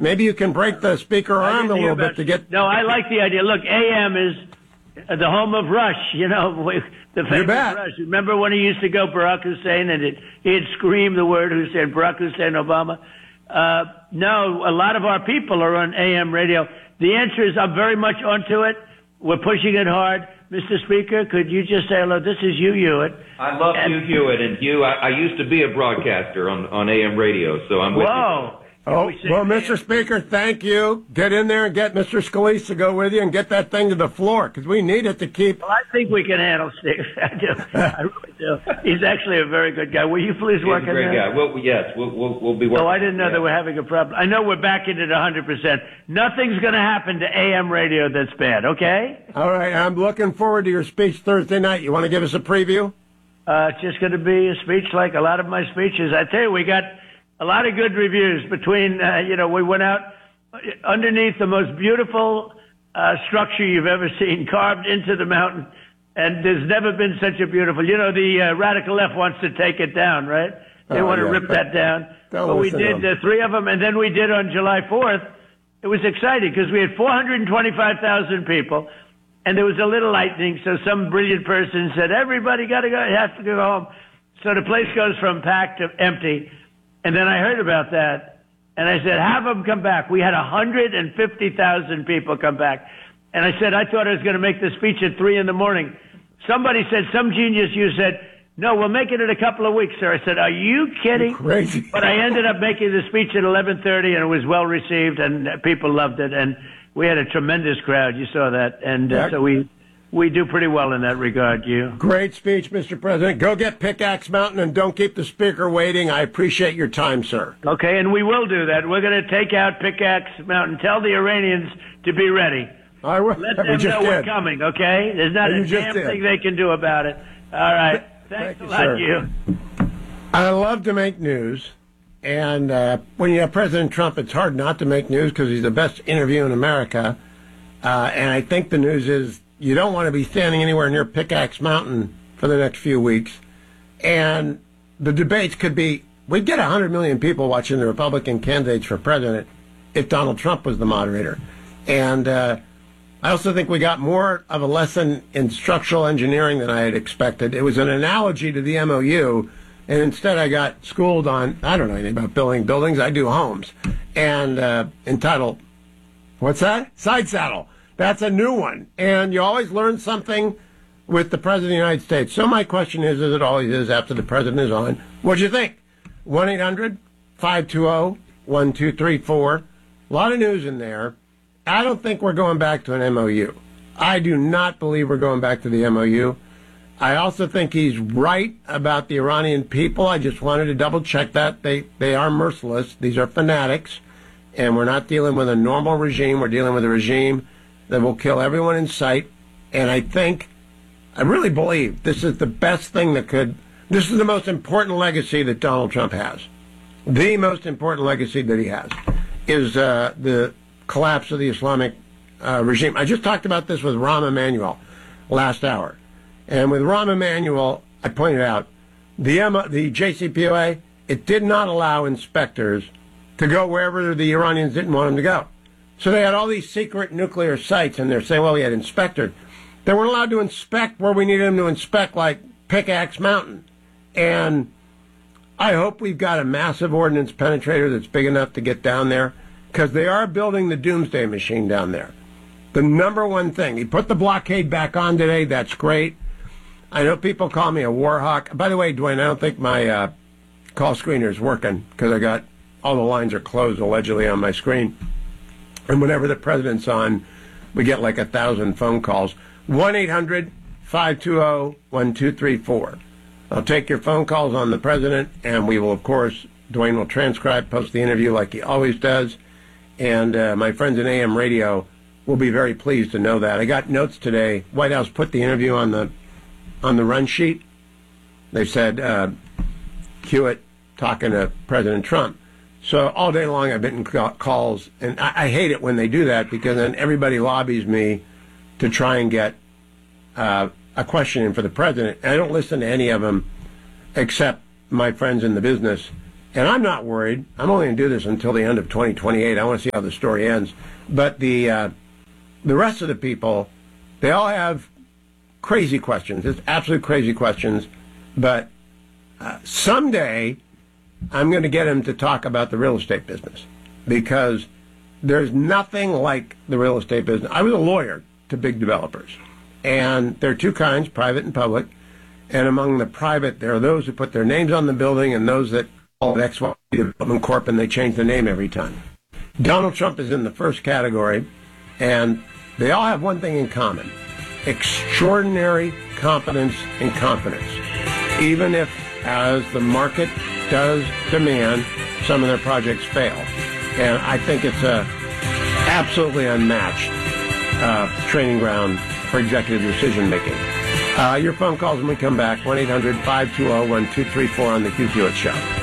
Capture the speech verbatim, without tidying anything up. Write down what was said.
Maybe you can break the speaker arm a little bit to get... No, I like the idea. Look, A M is the home of Rush, you know, the famous Rush. Remember when he used to go Barack Hussein and it, he'd scream the word Hussein, Barack Hussein Obama? Uh, no, a lot of our people are on A M radio. The answer is I'm very much onto it. We're pushing it hard. Mister Speaker, could you just say hello? This is Hugh Hewitt. I love and, Hugh Hewitt, and Hugh, I, I used to be a broadcaster on, on A M radio, so I'm with whoa. you. Oh, we well, Mister Speaker, thank you. Get in there and get Mister Scalise to go with you and get that thing to the floor, because we need it to keep... Well, I think we can handle Steve. I do. I really do. He's actually a very good guy. Will you please He's work a on great that? guy. Well, yes, we'll, we'll, we'll be working. Oh, I didn't know yeah. that we're having a problem. I know we're backing it one hundred percent. Nothing's going to happen to A M radio that's bad, okay? All right, I'm looking forward to your speech Thursday night. You want to give us a preview? Uh, it's just going to be a speech like a lot of my speeches. I tell you, we got... a lot of good reviews between, uh, you know, we went out underneath the most beautiful uh, structure you've ever seen, carved into the mountain, and there's never been such a beautiful, you know, the uh, radical left wants to take it down, right? They oh, want to yeah, rip that down. But we did uh, three of them, and then we did on July fourth. It was exciting because we had four hundred twenty-five thousand people, and there was a little lightning, so some brilliant person said, everybody got to go, have to go home. So the place goes from packed to empty. And then I heard about that, and I said, have them come back. We had one hundred fifty thousand people come back. And I said, I thought I was going to make the speech at three in the morning. Somebody said, some genius, you said, no, we'll make it in a couple of weeks, sir. I said, are you kidding? You're crazy. But I ended up making the speech at eleven thirty, and it was well received, and people loved it. And we had a tremendous crowd. You saw that. And uh, so we... We do pretty well in that regard, you. Great speech, Mister President. Go get Pickaxe Mountain and don't keep the speaker waiting. I appreciate your time, sir. Okay, and we will do that. We're going to take out Pickaxe Mountain. Tell the Iranians to be ready. I will. Let them we know did. we're coming, okay? There's not you a damn did. thing they can do about it. All right. Thanks Thank a lot, you. you. I love to make news. And uh, when you have President Trump, it's hard not to make news because he's the best interview in America. Uh, and I think the news is you don't want to be standing anywhere near Pickaxe Mountain for the next few weeks. And the debates could be, we'd get one hundred million people watching the Republican candidates for president if Donald Trump was the moderator. And uh, I also think we got more of a lesson in structural engineering than I had expected. It was an analogy to the M O U, and instead I got schooled on, I don't know anything about building buildings, I do homes, and uh, entitled, what's that? Side saddle. That's a new one. And you always learn something with the President of the United States. So my question is, as it always is after the President is on, what'd you think? one eight hundred five two zero one two three four. A lot of news in there. I don't think we're going back to an M O U. I do not believe we're going back to the M O U. I also think he's right about the Iranian people. I just wanted to double check that. They, they are merciless. These are fanatics. And we're not dealing with a normal regime. We're dealing with a regime that will kill everyone in sight. And I think, I really believe this is the best thing that could, this is the most important legacy that Donald Trump has. The most important legacy that he has is uh, the collapse of the Islamic uh, regime. I just talked about this with Rahm Emanuel last hour. And with Rahm Emanuel, I pointed out, the, M- the J C P O A, it did not allow inspectors to go wherever the Iranians didn't want them to go. So they had all these secret nuclear sites, and they're saying, well, we had inspectors. They weren't allowed to inspect where we needed them to inspect, like Pickaxe Mountain. And I hope we've got a massive ordnance penetrator that's big enough to get down there, because they are building the doomsday machine down there. The number one thing, he put the blockade back on today. That's great. I know people call me a war hawk. By the way, Dwayne, I don't think my uh, call screener is working because I got all the lines are closed allegedly on my screen. And whenever the president's on, we get like a thousand phone calls. one eight hundred five two zero one two three four. I'll take your phone calls on the president, and we will, of course, Dwayne will transcribe, post the interview like he always does. And uh, my friends in A M radio will be very pleased to know that. I got notes today. White House put the interview on the on the run sheet. They said, uh, Hewitt talking to President Trump. So all day long I've been in calls, and I, I hate it when they do that because then everybody lobbies me to try and get uh, a question in for the president. And I don't listen to any of them except my friends in the business. and I'm not worried. I'm only going to do this until the end of twenty twenty-eight. I want to see how the story ends. But the uh, the rest of the people, they all have crazy questions. It's absolute crazy questions. But uh, someday, I'm going to get them to talk about the real estate business, because there's nothing like the real estate business. I was a lawyer to big developers, and there are two kinds, private and public. And among the private, there are those who put their names on the building and those that call it X Y Z Development Corp, and they change the name every time. Donald Trump is in the first category, and they all have one thing in common: extraordinary competence and confidence, even if, as the market does demand, some of their projects fail. And I think it's a absolutely unmatched uh, training ground for executive decision making. Uh, your phone calls when we come back, one eight hundred five two zero one two three four on the Hugh Hewitt Show.